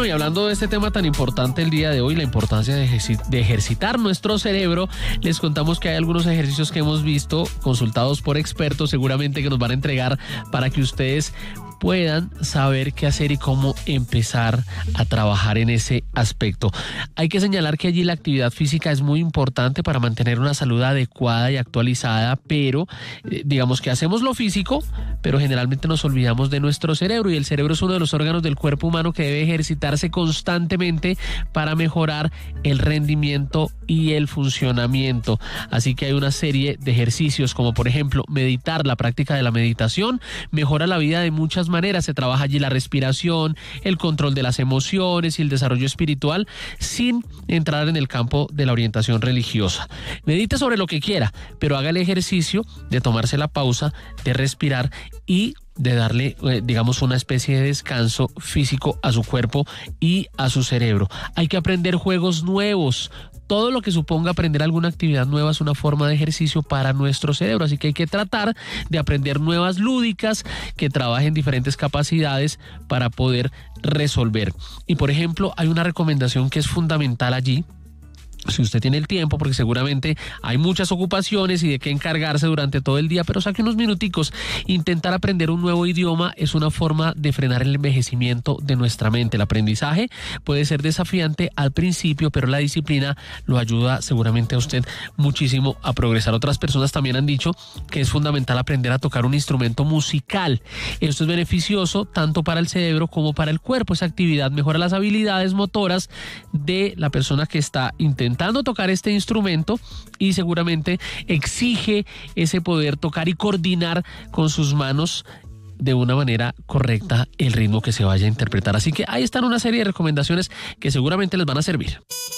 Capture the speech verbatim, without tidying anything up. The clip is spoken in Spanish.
y hablando de este tema tan importante el día de hoy, la importancia de, ejerci- de ejercitar nuestro cerebro, les contamos que hay algunos ejercicios que hemos visto, consultados por expertos, seguramente que nos van a entregar para que ustedes puedan saber qué hacer y cómo empezar a trabajar en ese aspecto. Hay que señalar que allí la actividad física es muy importante para mantener una salud adecuada y actualizada, pero eh, digamos que hacemos lo físico, pero generalmente nos olvidamos de nuestro cerebro, y el cerebro es uno de los órganos del cuerpo humano que debe ejercitarse constantemente para mejorar el rendimiento y el funcionamiento. Así que hay una serie de ejercicios como por ejemplo meditar. La práctica de la meditación mejora la vida de muchas maneras. Se trabaja allí la respiración, el control de las emociones y el desarrollo espiritual sin entrar en el campo de la orientación religiosa. Medite sobre lo que quiera, pero haga el ejercicio de tomarse la pausa, de respirar y de darle, eh, digamos, una especie de descanso físico a su cuerpo y a su cerebro. Hay que aprender juegos nuevos. Todo lo que suponga aprender alguna actividad nueva es una forma de ejercicio para nuestro cerebro, así que hay que tratar de aprender nuevas lúdicas que trabajen diferentes capacidades para poder resolver. Y por ejemplo, hay una recomendación que es fundamental allí. Si usted tiene el tiempo, porque seguramente hay muchas ocupaciones y de qué encargarse durante todo el día, pero saque unos minuticos. Intentar aprender un nuevo idioma es una forma de frenar el envejecimiento de nuestra mente. El aprendizaje puede ser desafiante al principio, pero la disciplina lo ayuda seguramente a usted muchísimo a progresar. Otras personas también han dicho que es fundamental aprender a tocar un instrumento musical. Esto es beneficioso tanto para el cerebro como para el cuerpo. Esa actividad mejora las habilidades motoras de la persona que está intentando intentando tocar este instrumento, y seguramente exige ese poder tocar y coordinar con sus manos de una manera correcta el ritmo que se vaya a interpretar. Así que ahí están una serie de recomendaciones que seguramente les van a servir.